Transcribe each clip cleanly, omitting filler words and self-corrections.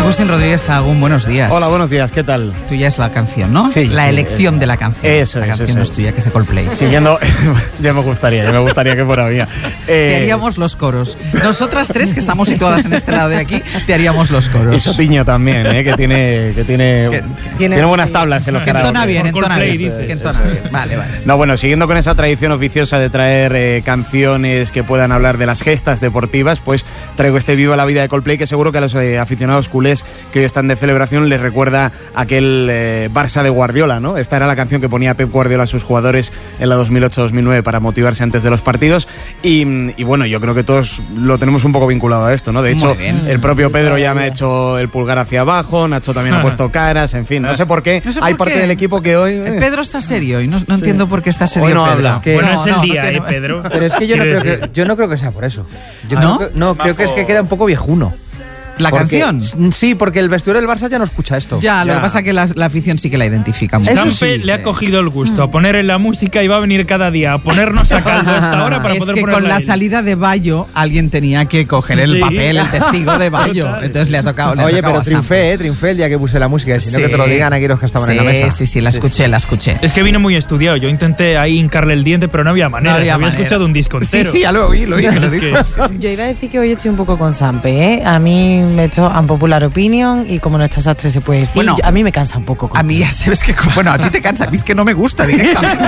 Agustín Rodríguez Sahagún, buenos días. Hola, buenos días, ¿qué tal? Tuya es la canción, ¿no? Sí. La elección de la canción. Eso la es, canción eso no es tuya, que es de Coldplay. Siguiendo, ya me gustaría que fuera mía. Te haríamos los coros. Nosotras tres, que estamos situadas en este lado de aquí, te haríamos los coros. Y Sotiño también, que tiene buenas tablas en los que entona bien, entona bien. Vale. No, bueno, siguiendo con esa tradición oficiosa de traer canciones que puedan hablar de las gestas deportivas, pues traigo este Viva la Vida de Coldplay, que seguro que a los aficionados culés que hoy están de celebración les recuerda aquel Barça de Guardiola, ¿no? Esta era la canción que ponía Pep Guardiola a sus jugadores en la 2008-2009 para motivarse antes de los partidos y bueno, yo creo que todos lo tenemos un poco vinculado a esto, ¿no? De hecho, el propio Pedro ya me ha hecho el pulgar hacia abajo, Nacho también ha puesto caras, en fin, no sé por qué. Hay parte del equipo que hoy... Pedro está serio y no entiendo por qué está serio. Hoy no Pedro. habla. Que bueno, es el día, Pedro. Pero es que yo no creo que sea por eso. Creo que es que queda un poco viejuno. ¿La canción? Sí, porque el vestuario del Barça ya no escucha esto. Ya, lo que pasa es que la afición sí que la identifica mucho. Sampe le ha cogido el gusto a poner en la música y va a venir cada día a ponernos a caldo hasta ahora para poder ponerla. Es que con la salida de Bayo alguien tenía que coger el papel, el testigo de Bayo. Entonces le ha tocado. Oye, pero triunfé el día que puse la música, si no que te lo digan aquí los que estaban en la mesa. Sí, la escuché. Es que vine muy estudiado. Yo intenté ahí hincarle el diente, pero no había manera. Había escuchado un disco entero. Sí, ya lo oí, que lo dijo. Yo iba a decir que hoy estoy un poco con Sampe, ¿eh? A mí me he hecho unpopular opinion y como no estás Sastre se puede decir, bueno, a mí me cansa un poco. A mí ya sabes que, bueno, a ti te cansa, a mí es que no me gusta directamente.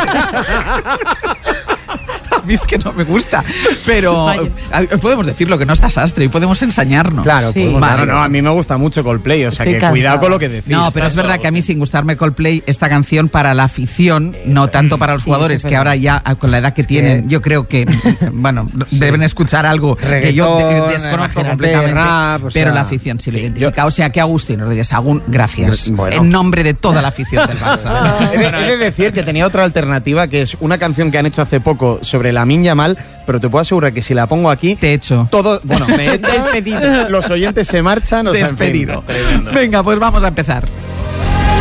A mí es que no me gusta, pero podemos decir lo que no está Sastre y podemos ensañarnos. Claro, sí. No, a mí me gusta mucho Coldplay, o sea que cuidado con lo que decís. No, pero es verdad que a mí sin gustarme Coldplay, esta canción para la afición, no tanto para los jugadores, que ahora ya con la edad que tienen, yo creo que, bueno, deben escuchar algo que yo desconozco completamente, rap, pero la afición sí lo identifica. O sea que Agustín Rodríguez Sahagún, gracias. Bueno. En nombre de toda la afición del Barça. He de decir que tenía otra alternativa, que es una canción que han hecho hace poco sobre Lamine Yamal, pero te puedo asegurar que si la pongo aquí... Te echo. Me he despedido. Los oyentes se marchan. Despedido. Venga, pues vamos a empezar.